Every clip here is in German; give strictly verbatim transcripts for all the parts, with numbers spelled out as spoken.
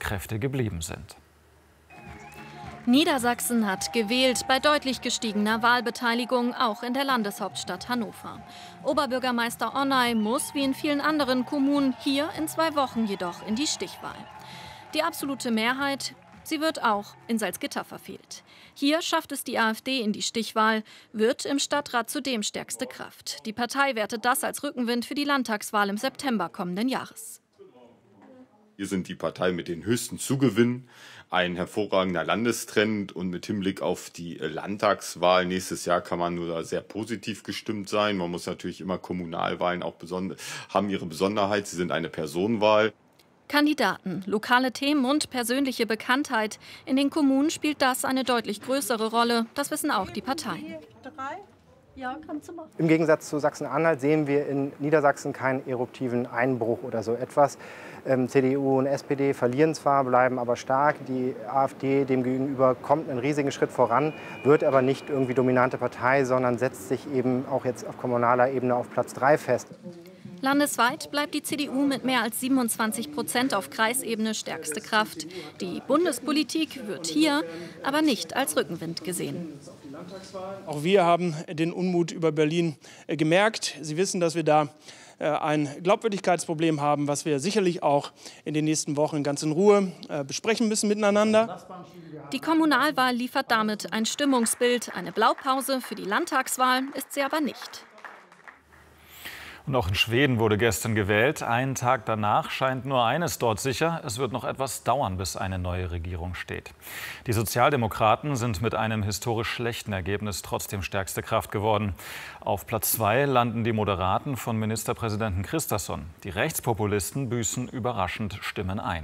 Kräfte geblieben sind. Niedersachsen hat gewählt bei deutlich gestiegener Wahlbeteiligung, auch in der Landeshauptstadt Hannover. Oberbürgermeister Onay muss, wie in vielen anderen Kommunen, hier in zwei Wochen jedoch in die Stichwahl. Die absolute Mehrheit, sie wird auch in Salzgitter verfehlt. Hier schafft es die AfD in die Stichwahl, wird im Stadtrat zudem stärkste Kraft. Die Partei wertet das als Rückenwind für die Landtagswahl im September kommenden Jahres. Wir sind die Partei mit den höchsten Zugewinnen, ein hervorragender Landestrend, und mit Hinblick auf die Landtagswahl nächstes Jahr kann man nur sehr positiv gestimmt sein. Man muss natürlich immer Kommunalwahlen auch haben ihre Besonderheit. Sie sind eine Personenwahl. Kandidaten, lokale Themen und persönliche Bekanntheit. In den Kommunen spielt das eine deutlich größere Rolle. Das wissen auch die Parteien. Im Gegensatz zu Sachsen-Anhalt sehen wir in Niedersachsen keinen eruptiven Einbruch oder so etwas. Ähm, C D U und S P D verlieren zwar, bleiben aber stark. Die AfD demgegenüber kommt einen riesigen Schritt voran, wird aber nicht irgendwie dominante Partei, sondern setzt sich eben auch jetzt auf kommunaler Ebene auf Platz drei fest. Landesweit bleibt die C D U mit mehr als siebenundzwanzig Prozent auf Kreisebene stärkste Kraft. Die Bundespolitik wird hier aber nicht als Rückenwind gesehen. Auch wir haben den Unmut über Berlin gemerkt. Sie wissen, dass wir da ein Glaubwürdigkeitsproblem haben, was wir sicherlich auch in den nächsten Wochen ganz in Ruhe besprechen müssen miteinander. Die Kommunalwahl liefert damit ein Stimmungsbild. Eine Blaupause für die Landtagswahl ist sie aber nicht. Und auch in Schweden wurde gestern gewählt. Einen Tag danach scheint nur eines dort sicher: Es wird noch etwas dauern, bis eine neue Regierung steht. Die Sozialdemokraten sind mit einem historisch schlechten Ergebnis trotzdem stärkste Kraft geworden. Auf Platz zwei landen die Moderaten von Ministerpräsidenten Kristersson. Die Rechtspopulisten büßen überraschend Stimmen ein.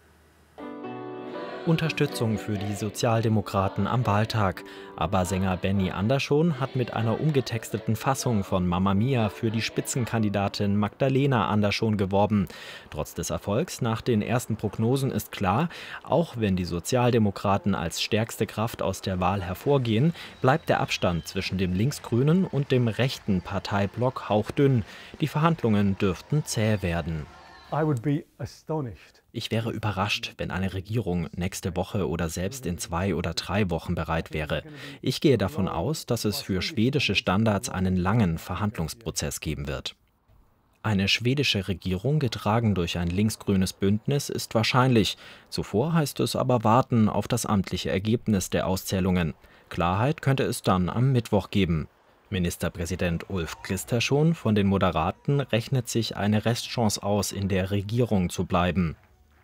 Unterstützung für die Sozialdemokraten am Wahltag. Aber Sänger Benny Andersson hat mit einer umgetexteten Fassung von Mamma Mia für die Spitzenkandidatin Magdalena Andersson geworben. Trotz des Erfolgs nach den ersten Prognosen ist klar, auch wenn die Sozialdemokraten als stärkste Kraft aus der Wahl hervorgehen, bleibt der Abstand zwischen dem linksgrünen und dem rechten Parteiblock hauchdünn. Die Verhandlungen dürften zäh werden. I would be astonished. Ich wäre überrascht, wenn eine Regierung nächste Woche oder selbst in zwei oder drei Wochen bereit wäre. Ich gehe davon aus, dass es für schwedische Standards einen langen Verhandlungsprozess geben wird. Eine schwedische Regierung, getragen durch ein linksgrünes Bündnis, ist wahrscheinlich. Zuvor heißt es aber warten auf das amtliche Ergebnis der Auszählungen. Klarheit könnte es dann am Mittwoch geben. Ministerpräsident Ulf Kristersson von den Moderaten rechnet sich eine Restchance aus, in der Regierung zu bleiben.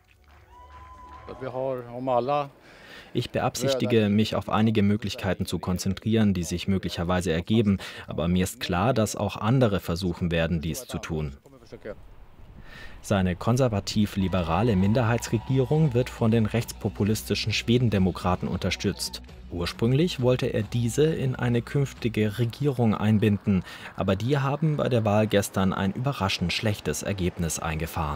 Ich beabsichtige, mich auf einige Möglichkeiten zu konzentrieren, die sich möglicherweise ergeben, aber mir ist klar, dass auch andere versuchen werden, dies zu tun. Seine konservativ-liberale Minderheitsregierung wird von den rechtspopulistischen Schwedendemokraten unterstützt. Ursprünglich wollte er diese in eine künftige Regierung einbinden, aber die haben bei der Wahl gestern ein überraschend schlechtes Ergebnis eingefahren.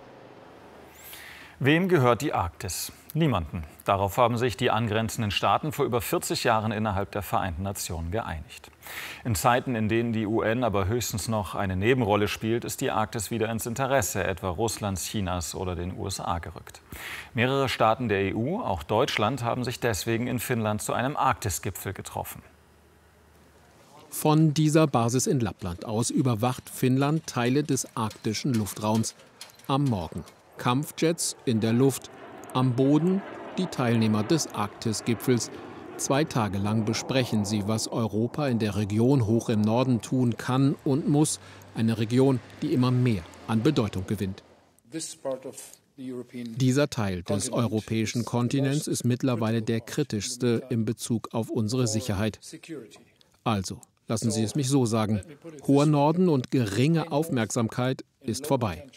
Wem gehört die Arktis? Niemanden. Darauf haben sich die angrenzenden Staaten vor über vierzig Jahren innerhalb der Vereinten Nationen geeinigt. In Zeiten, in denen die U N aber höchstens noch eine Nebenrolle spielt, ist die Arktis wieder ins Interesse etwa Russlands, Chinas oder den U S A gerückt. Mehrere Staaten der E U, auch Deutschland, haben sich deswegen in Finnland zu einem Arktisgipfel getroffen. Von dieser Basis in Lappland aus überwacht Finnland Teile des arktischen Luftraums. Am Morgen Kampfjets in der Luft, am Boden die Teilnehmer des Arktisgipfels. Zwei Tage lang besprechen sie, was Europa in der Region hoch im Norden tun kann und muss. Eine Region, die immer mehr an Bedeutung gewinnt. Dieser Teil des europäischen Kontinents ist mittlerweile der kritischste in Bezug auf unsere Sicherheit. Also, lassen Sie es mich so sagen, hoher Norden und geringe Aufmerksamkeit ist vorbei.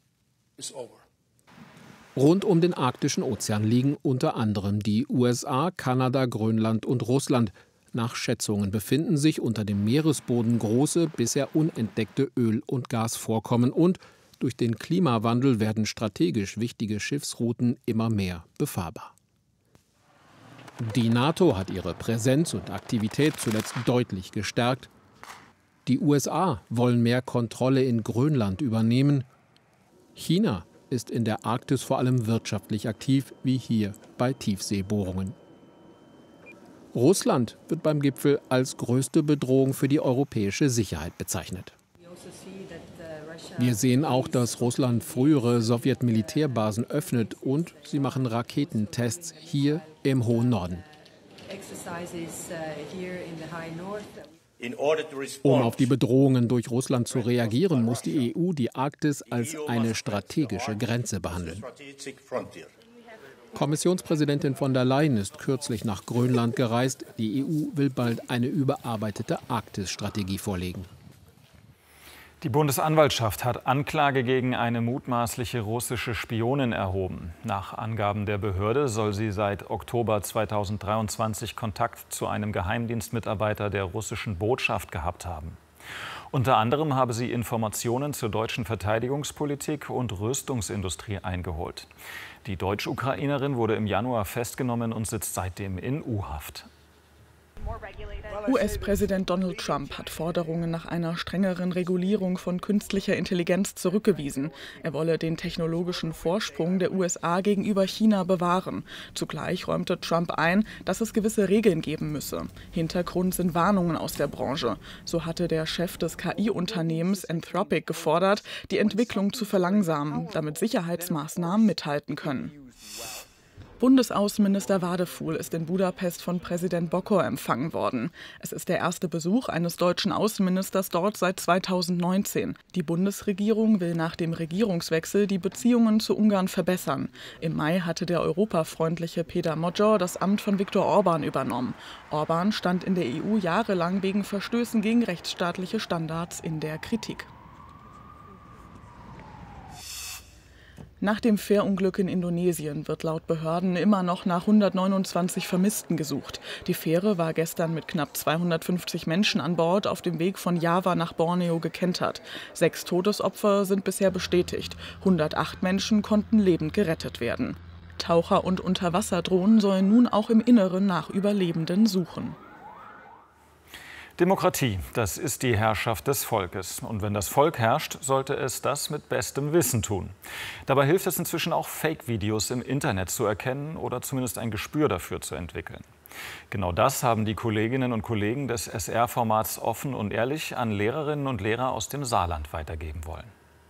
Rund um den Arktischen Ozean liegen unter anderem die U S A, Kanada, Grönland und Russland. Nach Schätzungen befinden sich unter dem Meeresboden große, bisher unentdeckte Öl- und Gasvorkommen. Und durch den Klimawandel werden strategisch wichtige Schiffsrouten immer mehr befahrbar. Die NATO hat ihre Präsenz und Aktivität zuletzt deutlich gestärkt. Die U S A wollen mehr Kontrolle in Grönland übernehmen. China ist in der Arktis vor allem wirtschaftlich aktiv, wie hier bei Tiefseebohrungen. Russland wird beim Gipfel als größte Bedrohung für die europäische Sicherheit bezeichnet. Wir sehen auch, dass Russland frühere Sowjetmilitärbasen öffnet und sie machen Raketentests hier im hohen Norden. Um auf die Bedrohungen durch Russland zu reagieren, muss die E U die Arktis als eine strategische Grenze behandeln. Kommissionspräsidentin von der Leyen ist kürzlich nach Grönland gereist. Die E U will bald eine überarbeitete Arktisstrategie vorlegen. Die Bundesanwaltschaft hat Anklage gegen eine mutmaßliche russische Spionin erhoben. Nach Angaben der Behörde soll sie seit Oktober zweitausenddreiundzwanzig Kontakt zu einem Geheimdienstmitarbeiter der russischen Botschaft gehabt haben. Unter anderem habe sie Informationen zur deutschen Verteidigungspolitik und Rüstungsindustrie eingeholt. Die Deutsch-Ukrainerin wurde im Januar festgenommen und sitzt seitdem in U-Haft. U S-Präsident Donald Trump hat Forderungen nach einer strengeren Regulierung von künstlicher Intelligenz zurückgewiesen. Er wolle den technologischen Vorsprung der U S A gegenüber China bewahren. Zugleich räumte Trump ein, dass es gewisse Regeln geben müsse. Hintergrund sind Warnungen aus der Branche. So hatte der Chef des K I-Unternehmens Anthropic gefordert, die Entwicklung zu verlangsamen, damit Sicherheitsmaßnahmen mithalten können. Bundesaußenminister Wadefuhl ist in Budapest von Präsident Bokor empfangen worden. Es ist der erste Besuch eines deutschen Außenministers dort seit zweitausendneunzehn. Die Bundesregierung will nach dem Regierungswechsel die Beziehungen zu Ungarn verbessern. Im Mai hatte der europafreundliche Péter Magyar das Amt von Viktor Orbán übernommen. Orbán stand in der E U jahrelang wegen Verstößen gegen rechtsstaatliche Standards in der Kritik. Nach dem Fährunglück in Indonesien wird laut Behörden immer noch nach hundertneunundzwanzig Vermissten gesucht. Die Fähre war gestern mit knapp zweihundertfünfzig Menschen an Bord auf dem Weg von Java nach Borneo gekentert. Sechs Todesopfer sind bisher bestätigt. hundertacht Menschen konnten lebend gerettet werden. Taucher und Unterwasserdrohnen sollen nun auch im Inneren nach Überlebenden suchen. Demokratie, das ist die Herrschaft des Volkes. Und wenn das Volk herrscht, sollte es das mit bestem Wissen tun. Dabei hilft es inzwischen auch, Fake-Videos im Internet zu erkennen oder zumindest ein Gespür dafür zu entwickeln. Genau das haben die Kolleginnen und Kollegen des S R-Formats Offen und Ehrlich an Lehrerinnen und Lehrer aus dem Saarland weitergeben wollen.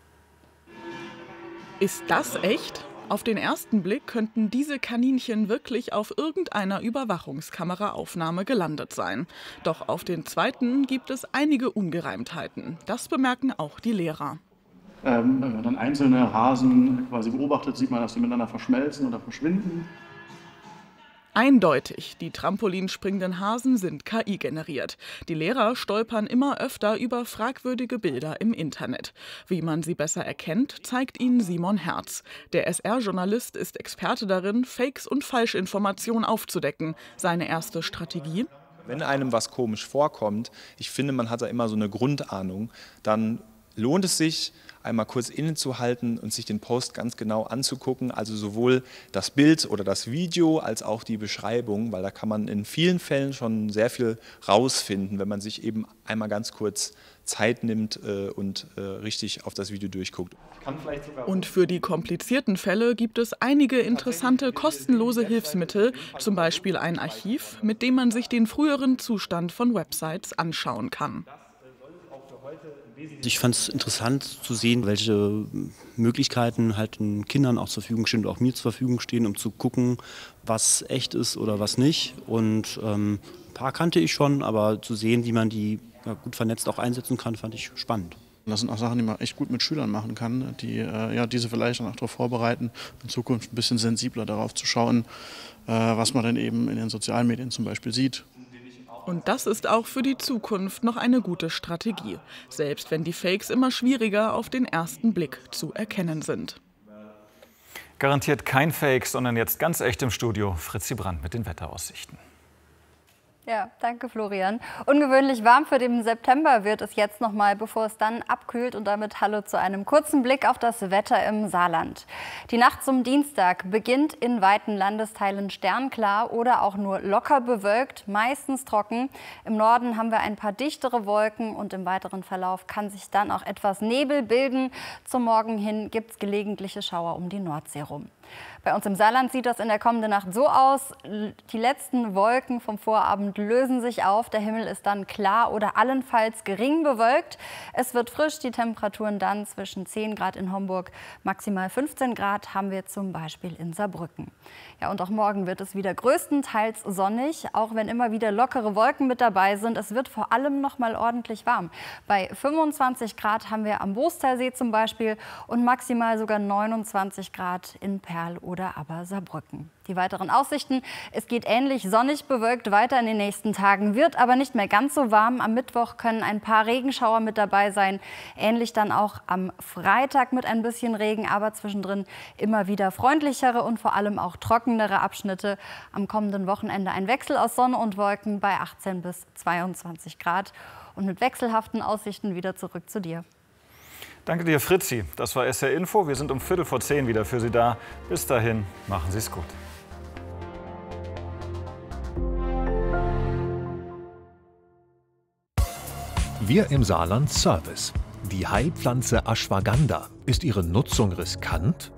Ist das echt? Auf den ersten Blick könnten diese Kaninchen wirklich auf irgendeiner Überwachungskameraaufnahme gelandet sein. Doch auf den zweiten gibt es einige Ungereimtheiten. Das bemerken auch die Lehrer. Ähm, wenn man dann einzelne Hasen quasi beobachtet, sieht man, dass sie miteinander verschmelzen oder verschwinden. Eindeutig, die trampolinspringenden Hasen sind K I generiert. Die Lehrer stolpern immer öfter über fragwürdige Bilder im Internet. Wie man sie besser erkennt, zeigt ihnen Simon Herz. Der S R-Journalist ist Experte darin, Fakes und Falschinformationen aufzudecken. Seine erste Strategie? Wenn einem was komisch vorkommt, ich finde, man hat da immer so eine Grundahnung, dann lohnt es sich, einmal kurz innezuhalten und sich den Post ganz genau anzugucken, also sowohl das Bild oder das Video als auch die Beschreibung, weil da kann man in vielen Fällen schon sehr viel rausfinden, wenn man sich eben einmal ganz kurz Zeit nimmt äh, und äh, richtig auf das Video durchguckt. Und für die komplizierten Fälle gibt es einige interessante kostenlose Hilfsmittel, zum Beispiel ein Archiv, mit dem man sich den früheren Zustand von Websites anschauen kann. Ich fand es interessant zu sehen, welche Möglichkeiten halt den Kindern auch zur Verfügung stehen und auch mir zur Verfügung stehen, um zu gucken, was echt ist oder was nicht. Und ähm, ein paar kannte ich schon, aber zu sehen, wie man die ja, gut vernetzt auch einsetzen kann, fand ich spannend. Das sind auch Sachen, die man echt gut mit Schülern machen kann, die äh, ja, diese vielleicht dann auch darauf vorbereiten, in Zukunft ein bisschen sensibler darauf zu schauen, äh, was man dann eben in den sozialen Medien zum Beispiel sieht. Und das ist auch für die Zukunft noch eine gute Strategie, selbst wenn die Fakes immer schwieriger auf den ersten Blick zu erkennen sind. Garantiert kein Fake, sondern jetzt ganz echt im Studio Fritzi Brandt mit den Wetteraussichten. Ja, danke Florian. Ungewöhnlich warm für den September wird es jetzt noch mal, bevor es dann abkühlt. Und damit hallo zu einem kurzen Blick auf das Wetter im Saarland. Die Nacht zum Dienstag beginnt in weiten Landesteilen sternklar oder auch nur locker bewölkt, meistens trocken. Im Norden haben wir ein paar dichtere Wolken und im weiteren Verlauf kann sich dann auch etwas Nebel bilden. Zum Morgen hin gibt es gelegentliche Schauer um die Nordsee rum. Bei uns im Saarland sieht das in der kommenden Nacht so aus. Die letzten Wolken vom Vorabend lösen sich auf. Der Himmel ist dann klar oder allenfalls gering bewölkt. Es wird frisch, die Temperaturen dann zwischen zehn Grad in Homburg, maximal fünfzehn Grad haben wir zum Beispiel in Saarbrücken. Ja, und auch morgen wird es wieder größtenteils sonnig, auch wenn immer wieder lockere Wolken mit dabei sind. Es wird vor allem noch mal ordentlich warm. Bei fünfundzwanzig Grad haben wir am Boostalsee zum Beispiel und maximal sogar neunundzwanzig Grad in Perl oder aber Saarbrücken. Die weiteren Aussichten: Es geht ähnlich sonnig bewölkt weiter in den nächsten Tagen, wird aber nicht mehr ganz so warm. Am Mittwoch können ein paar Regenschauer mit dabei sein. Ähnlich dann auch am Freitag mit ein bisschen Regen, aber zwischendrin immer wieder freundlichere und vor allem auch trockenere Abschnitte. Am kommenden Wochenende ein Wechsel aus Sonne und Wolken bei achtzehn bis zweiundzwanzig Grad. Und mit wechselhaften Aussichten wieder zurück zu dir. Danke dir, Fritzi. Das war S R Info. Wir sind um Viertel vor zehn wieder für Sie da. Bis dahin, machen Sie es gut. Wir im Saarland Service. Die Heilpflanze Ashwagandha. Ist ihre Nutzung riskant?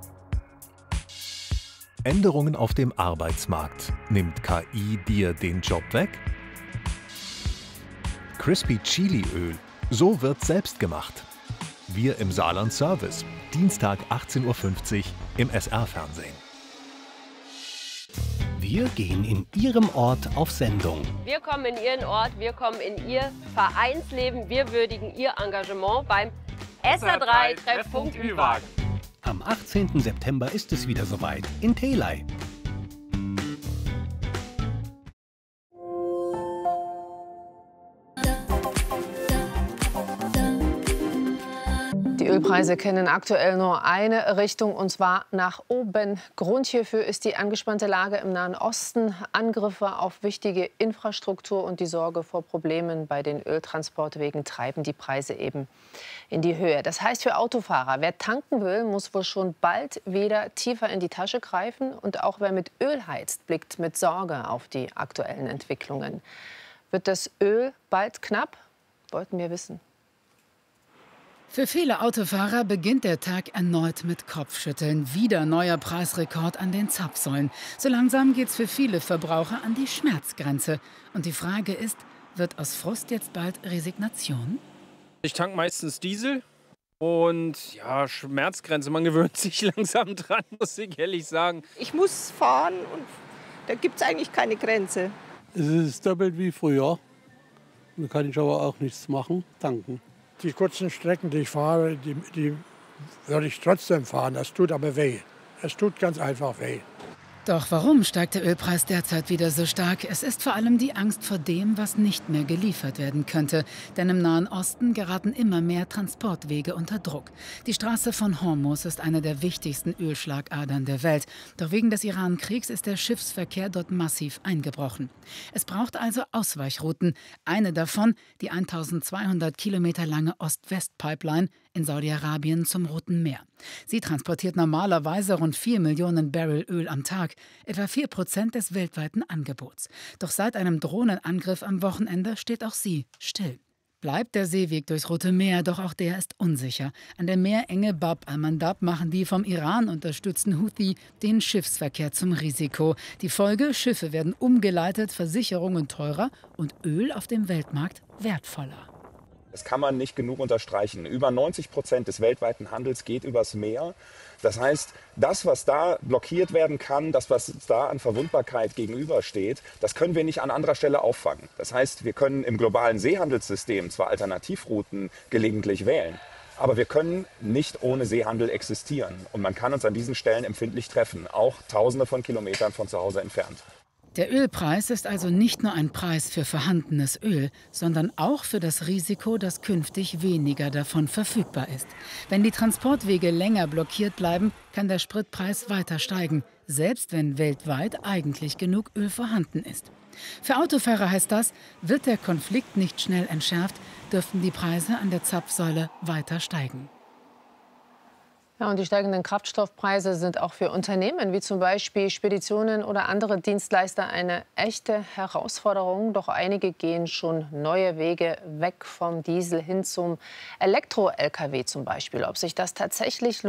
Änderungen auf dem Arbeitsmarkt. Nimmt K I dir den Job weg? Crispy Chili Öl. So wird selbst gemacht. Wir im Saarland Service. Dienstag achtzehn Uhr fünfzig im S R-Fernsehen. Wir gehen in Ihrem Ort auf Sendung. Wir kommen in Ihren Ort, wir kommen in Ihr Vereinsleben, wir würdigen Ihr Engagement beim S R drei Treffpunkt Ü-Wagen. Am achtzehnten September ist es wieder soweit in Telei. Die Ölpreise kennen aktuell nur eine Richtung, und zwar nach oben. Grund hierfür ist die angespannte Lage im Nahen Osten, Angriffe auf wichtige Infrastruktur und die Sorge vor Problemen bei den Öltransportwegen treiben die Preise eben in die Höhe. Das heißt für Autofahrer, wer tanken will, muss wohl schon bald wieder tiefer in die Tasche greifen. Und auch wer mit Öl heizt, blickt mit Sorge auf die aktuellen Entwicklungen. Wird das Öl bald knapp? Wollten wir wissen. Für viele Autofahrer beginnt der Tag erneut mit Kopfschütteln. Wieder neuer Preisrekord an den Zapfsäulen. So langsam geht's für viele Verbraucher an die Schmerzgrenze. Und die Frage ist, wird aus Frust jetzt bald Resignation? Ich tank meistens Diesel und ja, Schmerzgrenze. Man gewöhnt sich langsam dran, muss ich ehrlich sagen. Ich muss fahren und da gibt es eigentlich keine Grenze. Es ist doppelt wie früher. Da kann ich aber auch nichts machen, tanken. Die kurzen Strecken, die ich fahre, die, die würde ich trotzdem fahren. Das tut aber weh. Es tut ganz einfach weh. Doch warum steigt der Ölpreis derzeit wieder so stark? Es ist vor allem die Angst vor dem, was nicht mehr geliefert werden könnte. Denn im Nahen Osten geraten immer mehr Transportwege unter Druck. Die Straße von Hormuz ist eine der wichtigsten Ölschlagadern der Welt. Doch wegen des Iran-Kriegs ist der Schiffsverkehr dort massiv eingebrochen. Es braucht also Ausweichrouten. Eine davon, die eintausendzweihundert Kilometer lange Ost-West-Pipeline in Saudi-Arabien zum Roten Meer. Sie transportiert normalerweise rund vier Millionen Barrel Öl am Tag, etwa vier Prozent des weltweiten Angebots. Doch seit einem Drohnenangriff am Wochenende steht auch sie still. Bleibt der Seeweg durchs Rote Meer, doch auch der ist unsicher. An der Meerenge Bab al-Mandab machen die vom Iran unterstützten Houthi den Schiffsverkehr zum Risiko. Die Folge: Schiffe werden umgeleitet, Versicherungen teurer und Öl auf dem Weltmarkt wertvoller. Das kann man nicht genug unterstreichen. Über neunzig Prozent des weltweiten Handels geht übers Meer. Das heißt, das, was da blockiert werden kann, das, was da an Verwundbarkeit gegenübersteht, das können wir nicht an anderer Stelle auffangen. Das heißt, wir können im globalen Seehandelssystem zwar Alternativrouten gelegentlich wählen, aber wir können nicht ohne Seehandel existieren. Und man kann uns an diesen Stellen empfindlich treffen, auch Tausende von Kilometern von zu Hause entfernt. Der Ölpreis ist also nicht nur ein Preis für vorhandenes Öl, sondern auch für das Risiko, dass künftig weniger davon verfügbar ist. Wenn die Transportwege länger blockiert bleiben, kann der Spritpreis weiter steigen, selbst wenn weltweit eigentlich genug Öl vorhanden ist. Für Autofahrer heißt das, wird der Konflikt nicht schnell entschärft, dürften die Preise an der Zapfsäule weiter steigen. Ja, und die steigenden Kraftstoffpreise sind auch für Unternehmen wie zum Beispiel Speditionen oder andere Dienstleister eine echte Herausforderung. Doch einige gehen schon neue Wege weg vom Diesel hin zum Elektro-L K W zum Beispiel. Ob sich das tatsächlich lohnt?